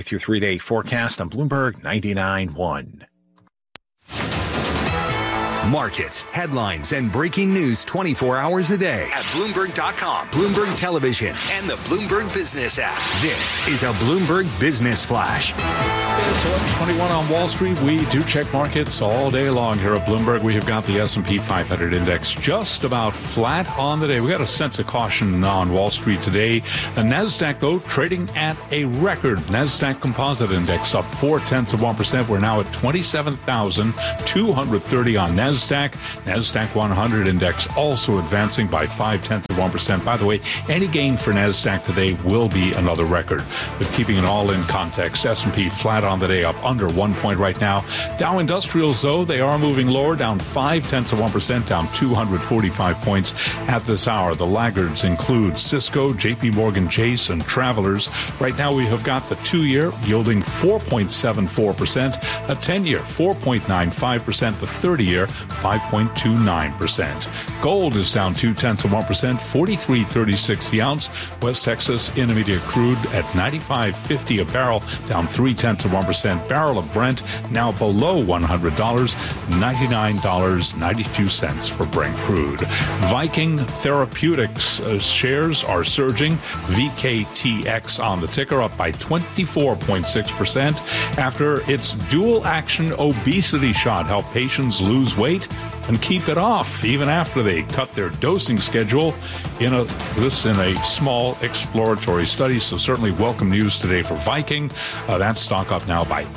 with your 3-day forecast on Bloomberg 99.1. Markets, headlines, and breaking news 24 hours a day at Bloomberg.com, Bloomberg Television, and the Bloomberg Business app. This is a Bloomberg Business Flash. It's 11:21 on Wall Street. We do check markets all day long here at Bloomberg. We have got the S&P 500 index just about flat on the day. We got a sense of caution on Wall Street today. The NASDAQ, though, trading at a record. NASDAQ Composite Index up 0.4%. We're now at 27,230 on NASDAQ. NASDAQ 100 Index also advancing by 0.5%. By the way, any gain for NASDAQ today will be another record. But keeping it all in context, S&P flat on the day, up under 1 point right now. Dow Industrials, though, they are moving lower, down 0.5%, down 245 points at this hour. The laggards include Cisco, JP Morgan Chase, and Travelers. Right now we have got the 2-year yielding 4.74%, a 10-year 4.95%, the 30-year 5.29%. Gold is down 0.2%, 43.36 the ounce. West Texas Intermediate crude at $95.50 a barrel, down 0.3%. Barrel of Brent now below $100, $99.92 for Brent crude. Viking Therapeutics shares are surging. VKTX on the ticker, up by 24.6% after its dual action obesity shot helped patients lose weight and keep it off even after they cut their dosing schedule in a small exploratory study. So certainly welcome news today for Viking. That stock up now by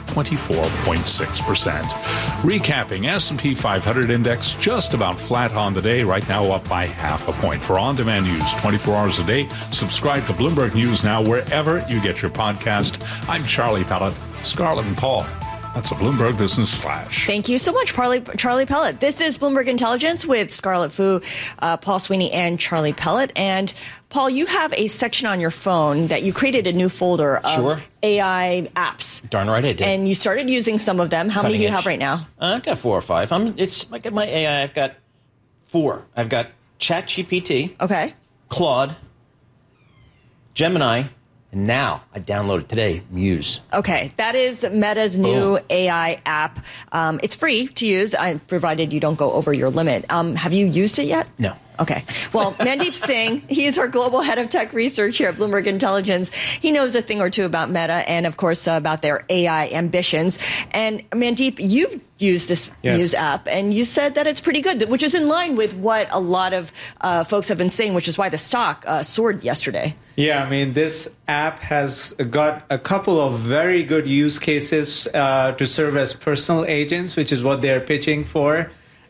24.6%. Recapping, S&P 500 index just about flat on the day, right now up by 0.5 point. For on-demand news 24 hours a day, subscribe to Bloomberg News Now wherever you get your podcast. I'm Charlie Pellet, Scarlett and Paul. That's a Bloomberg Business Flash. Thank you so much, Charlie Pellet. This is Bloomberg Intelligence with Scarlett Fu, Paul Sweeney, and Charlie Pellet. And Paul, you have a section on your phone that you created a new folder of AI apps. Darn right I did. And you started using some of them. How many do you have right now? I've got 4 or 5. I got my AI. I've got 4. I've got ChatGPT. Okay. Claude. Gemini. And now, I downloaded today, Muse. Okay, that is Meta's new AI app. It's free to use, provided you don't go over your limit. Have you used it yet? No. Okay. Well, Mandeep Singh, he is our global head of tech research here at Bloomberg Intelligence. He knows a thing or two about Meta and, of course, about their AI ambitions. And Mandeep, you've used this Muse app, and you said that it's pretty good, which is in line with what a lot of folks have been saying, which is why the stock soared yesterday. Yeah, I mean, this app has got a couple of very good use cases to serve as personal agents, which is what they're pitching for.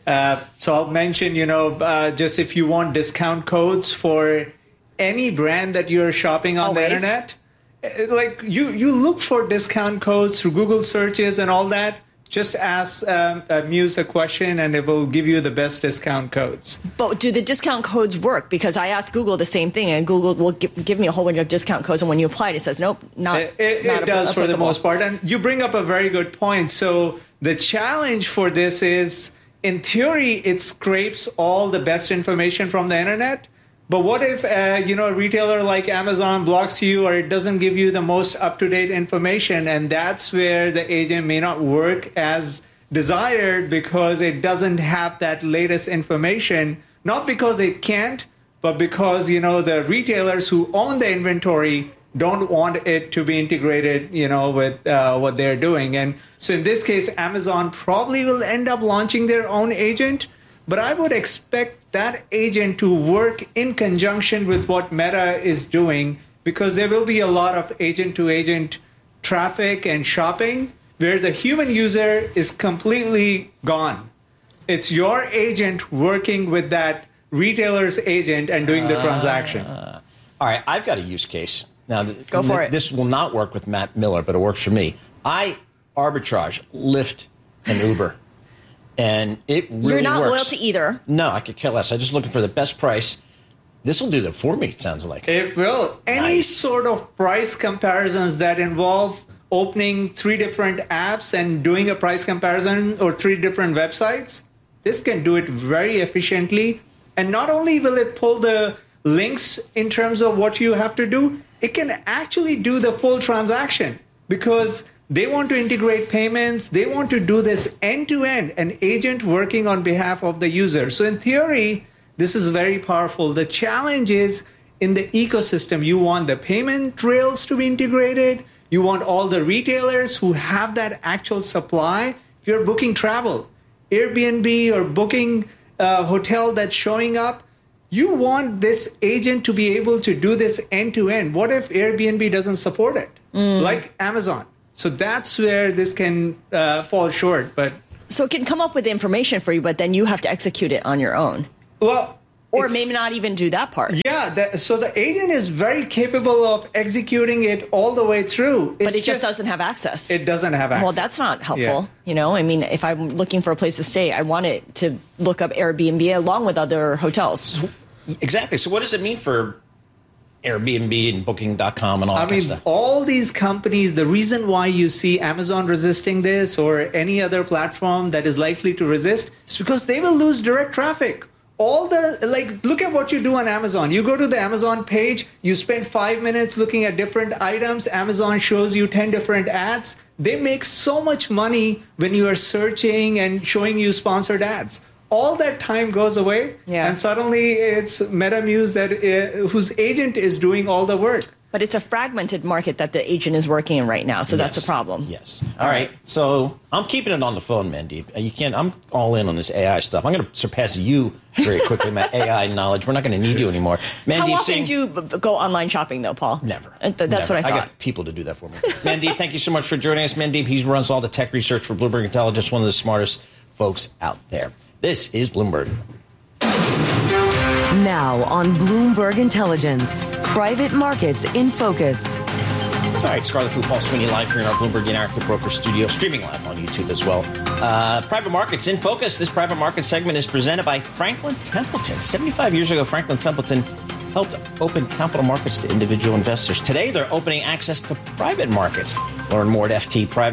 So I'll mention, just if you want discount codes for any brand that you're shopping on the internet, like you look for discount codes through Google searches and all that. Just ask Muse a question and it will give you the best discount codes. But do the discount codes work? Because I asked Google the same thing and Google will give me a whole bunch of discount codes. And when you apply it, it says, nope, it does for the most part. And you bring up a very good point. So the challenge for this is, in theory, it scrapes all the best information from the internet. But what if, a retailer like Amazon blocks you or it doesn't give you the most up-to-date information? And that's where the agent may not work as desired because it doesn't have that latest information, not because it can't, but because, the retailers who own the inventory don't want it to be integrated, with what they're doing. And so in this case, Amazon probably will end up launching their own agent. But I would expect that agent to work in conjunction with what Meta is doing, because there will be a lot of agent-to-agent traffic and shopping where the human user is completely gone. It's your agent working with that retailer's agent and doing the transaction. All right, I've got a use case. Now, Go for it. This will not work with Matt Miller, but it works for me. I arbitrage Lyft and Uber. And it really works. You're not loyal to either. No, I could care less. I'm just looking for the best price. This will do that for me, it sounds like. It will. Any sort of price comparisons that involve opening 3 different apps and doing a price comparison or 3 different websites, this can do it very efficiently. And not only will it pull the links in terms of what you have to do, it can actually do the full transaction. because they want to integrate payments. They want to do this end-to-end, an agent working on behalf of the user. So in theory, this is very powerful. The challenge is in the ecosystem. You want the payment rails to be integrated. You want all the retailers who have that actual supply. If you're booking travel, Airbnb or booking a hotel that's showing up, you want this agent to be able to do this end-to-end. What if Airbnb doesn't support it? Like Amazon. So that's where this can fall short. But so it can come up with information for you, but then you have to execute it on your own. Well, or maybe not even do that part. Yeah, so the agent is very capable of executing it all the way through. But it just doesn't have access. It doesn't have access. Well, that's not helpful. Yeah. I mean, if I'm looking for a place to stay, I want it to look up Airbnb along with other hotels. Exactly. So what does it mean for Airbnb and Booking.com and all that kind of stuff? All these companies, the reason why you see Amazon resisting this or any other platform that is likely to resist is because they will lose direct traffic. Look at what you do on Amazon. You go to the Amazon page, you spend 5 minutes looking at different items. Amazon shows you 10 different ads. They make so much money when you are searching and showing you sponsored ads. All that time goes away, and suddenly it's MetaMuse whose agent is doing all the work. But it's a fragmented market that the agent is working in right now, so that's the problem. Yes. All right. So I'm keeping it on the phone, Mandeep. I'm all in on this AI stuff. I'm going to surpass you very quickly in that AI knowledge. We're not going to need you anymore. Mandeep, how often do you go online shopping, though, Paul? Never. That's Never. what I thought. I got people to do that for me. Mandeep, thank you so much for joining us. Mandeep, he runs all the tech research for Bloomberg Intelligence, one of the smartest folks out there. This is Bloomberg. Now on Bloomberg Intelligence, private markets in focus. All right, Scarlet Fu, Paul Sweeney live here in our Bloomberg Interactive Broker studio, streaming live on YouTube as well. Private markets in focus. This private market segment is presented by Franklin Templeton. 75 years ago, Franklin Templeton helped open capital markets to individual investors. Today, they're opening access to private markets. Learn more at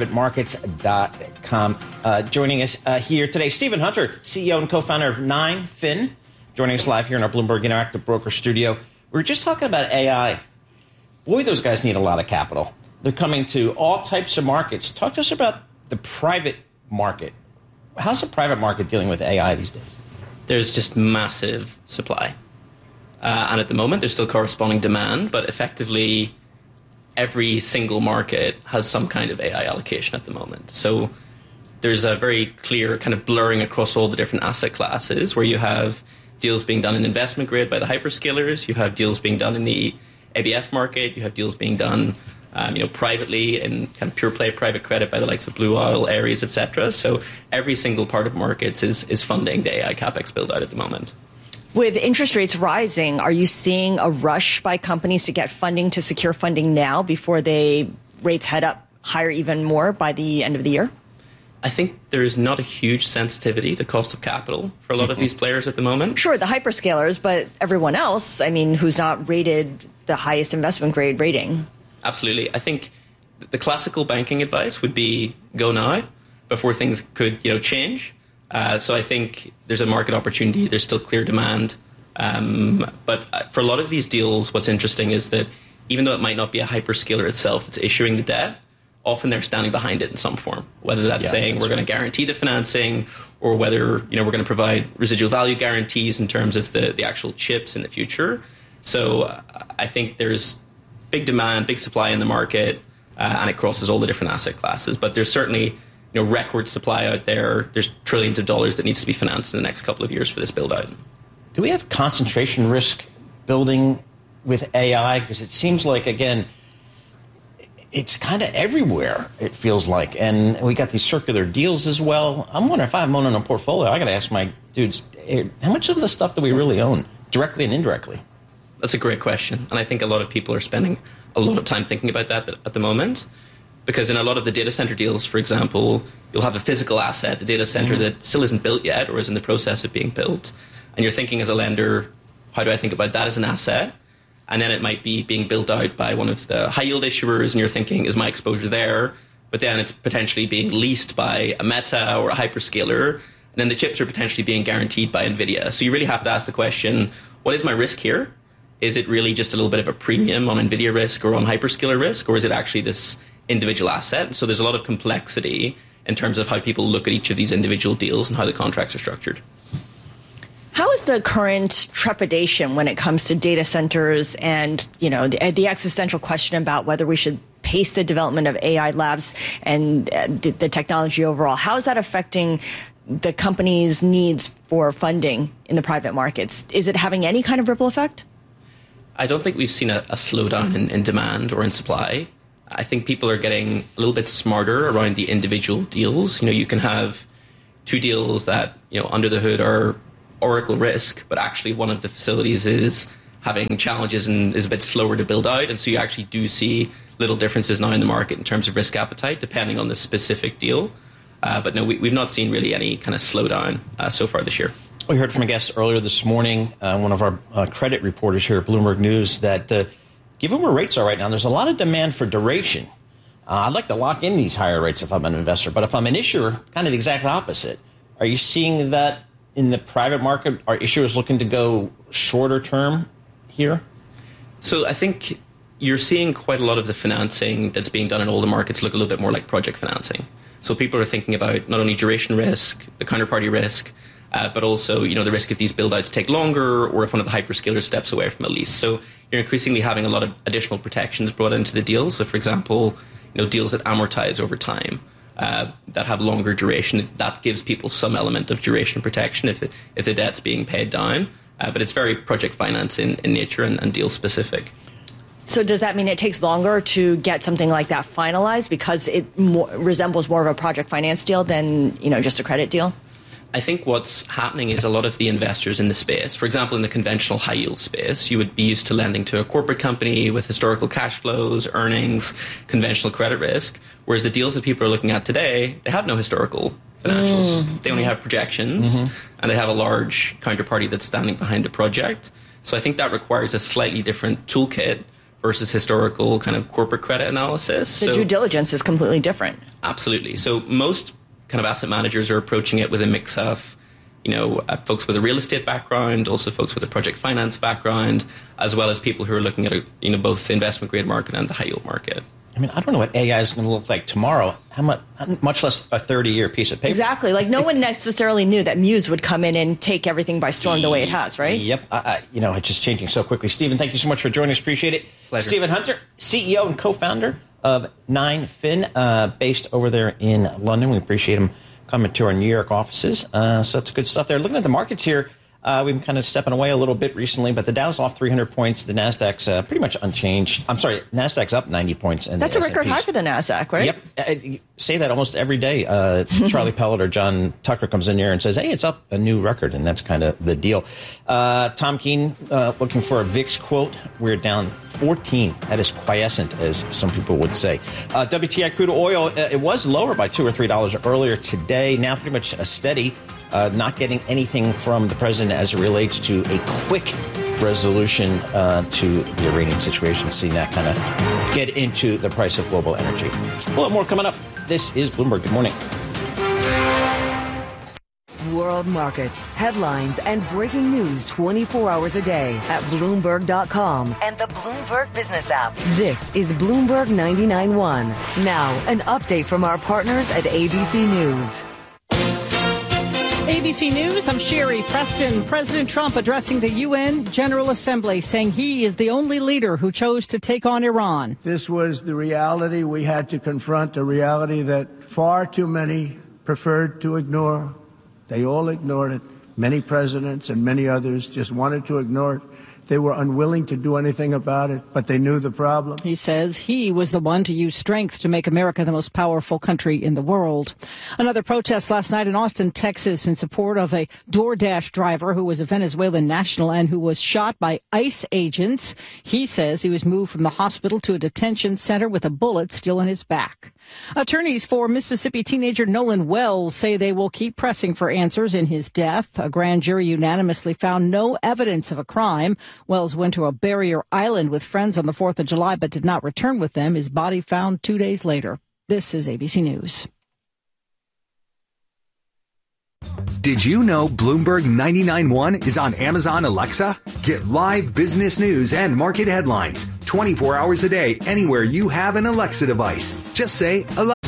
ftprivatemarkets.com. Joining us here today, Stephen Hunter, CEO and co-founder of 9fin, joining us live here in our Bloomberg Interactive Broker studio. We were just talking about AI. Boy, those guys need a lot of capital. They're coming to all types of markets. Talk to us about the private market. How's the private market dealing with AI these days? There's just massive supply. And at the moment, there's still corresponding demand, but effectively, every single market has some kind of AI allocation at the moment. So there's a very clear kind of blurring across all the different asset classes where you have deals being done in investment grade by the hyperscalers, you have deals being done in the ABF market, you have deals being done privately in kind of pure play private credit by the likes of Blue Owl, Ares, etc. So every single part of markets is funding the AI capex build out at the moment. With interest rates rising, are you seeing a rush by companies to get funding, to secure funding now before rates head up higher even more by the end of the year? I think there is not a huge sensitivity to cost of capital for a lot of these players at the moment. Sure, the hyperscalers, but everyone else, who's not rated the highest investment grade rating. Absolutely. I think the classical banking advice would be go now before things could change. So I think there's a market opportunity. There's still clear demand. But for a lot of these deals, what's interesting is that even though it might not be a hyperscaler itself that's issuing the debt, often they're standing behind it in some form, whether that's saying we're going to guarantee the financing or whether we're going to provide residual value guarantees in terms of the actual chips in the future. So I think there's big demand, big supply in the market, and it crosses all the different asset classes. But there's certainly record supply out there. There's trillions of dollars that needs to be financed in the next couple of years for this build out. Do we have concentration risk building with AI? Because it seems like, again, it's kind of everywhere, it feels like. And we got these circular deals as well. I'm wondering if I'm owning a portfolio, I got to ask my dudes, how much of the stuff do we really own, directly and indirectly? That's a great question. And I think a lot of people are spending a lot of time thinking about that at the moment. Because in a lot of the data center deals, for example, you'll have a physical asset, the data center that still isn't built yet or is in the process of being built. And you're thinking as a lender, how do I think about that as an asset? And then it might be being built out by one of the high yield issuers, and you're thinking, is my exposure there? But then it's potentially being leased by a Meta or a hyperscaler, and then the chips are potentially being guaranteed by NVIDIA. So you really have to ask the question, what is my risk here? Is it really just a little bit of a premium on NVIDIA risk or on hyperscaler risk, or is it actually this individual asset. So there's a lot of complexity in terms of how people look at each of these individual deals and how the contracts are structured. How is the current trepidation when it comes to data centers and, the existential question about whether we should pace the development of AI labs and the technology overall? How is that affecting the company's needs for funding in the private markets? Is it having any kind of ripple effect? I don't think we've seen a slowdown in demand or in supply. I think people are getting a little bit smarter around the individual deals. You can have two deals that, under the hood are Oracle risk, but actually one of the facilities is having challenges and is a bit slower to build out. And so you actually do see little differences now in the market in terms of risk appetite, depending on the specific deal. But no, we've not seen really any kind of slowdown so far this year. We heard from a guest earlier this morning, one of our credit reporters here at Bloomberg News, that given where rates are right now, there's a lot of demand for duration. I'd like to lock in these higher rates if I'm an investor, but if I'm an issuer, kind of the exact opposite. Are you seeing that in the private market? Are issuers looking to go shorter term here? So I think you're seeing quite a lot of the financing that's being done in all the markets look a little bit more like project financing. So people are thinking about not only duration risk, the counterparty risk, but also, the risk if these build-outs take longer or if one of the hyperscalers steps away from a lease. So you're increasingly having a lot of additional protections brought into the deal. So, for example, deals that amortize over time, that have longer duration, that gives people some element of duration protection if the debt's being paid down. But it's very project finance in nature and deal specific. So does that mean it takes longer to get something like that finalized because it resembles more of a project finance deal than, just a credit deal? I think what's happening is a lot of the investors in the space, for example, in the conventional high yield space, you would be used to lending to a corporate company with historical cash flows, earnings, conventional credit risk, whereas the deals that people are looking at today, they have no historical financials. They only have projections, and they have a large counterparty that's standing behind the project. So I think that requires a slightly different toolkit versus historical kind of corporate credit analysis. The due diligence is completely different. Absolutely. So most kind of asset managers are approaching it with a mix of, folks with a real estate background, also folks with a project finance background, as well as people who are looking at, both the investment grade market and the high yield market. I mean, I don't know what AI is going to look like tomorrow, much less a 30-year piece of paper. Exactly. Like no one necessarily knew that Muse would come in and take everything by storm the way it has, right? Yep. It's just changing so quickly. Stephen, thank you so much for joining us. Appreciate it. Pleasure. Stephen Hunter, CEO and co-founder of 9fin, based over there in London. We appreciate him coming to our New York offices. So that's good stuff there. Looking at the markets here, we've been kind of stepping away a little bit recently, but the Dow's off 300 points. The Nasdaq's pretty much unchanged. I'm sorry, Nasdaq's up 90 points. And that's a record high for the Nasdaq, right? Yep. I say that almost every day. Charlie Pellet or John Tucker comes in here and says, hey, it's up a new record, and that's kind of the deal. Tom Keene looking for a VIX quote. We're down 14. That is quiescent, as some people would say. WTI crude oil, it was lower by $2 or $3 earlier today. Now pretty much a steady. Not getting anything from the president as it relates to a quick resolution to the Iranian situation. Seeing that kind of get into the price of global energy. A lot more coming up. This is Bloomberg. Good morning. World markets, headlines, and breaking news 24 hours a day at Bloomberg.com and the Bloomberg Business app. This is Bloomberg 99.1. Now, an update from our partners at ABC News. ABC News, I'm Sherry Preston. President Trump addressing the UN General Assembly, saying he is the only leader who chose to take on Iran. This was the reality we had to confront, a reality that far too many preferred to ignore. They all ignored it. Many presidents and many others just wanted to ignore it. They were unwilling to do anything about it, but they knew the problem. He says he was the one to use strength to make America the most powerful country in the world. Another protest last night in Austin, Texas, in support of a DoorDash driver who was a Venezuelan national and who was shot by ICE agents. He says he was moved from the hospital to a detention center with a bullet still in his back. Attorneys for Mississippi teenager Nolan Wells say they will keep pressing for answers in his death. A grand jury unanimously found no evidence of a crime. Wells went to a barrier island with friends on the 4th of July but did not return with them. His body found 2 days later. This is ABC News. Did you know Bloomberg 99.1 is on Amazon Alexa? Get live business news and market headlines 24 hours a day anywhere you have an Alexa device. Just say, Alexa.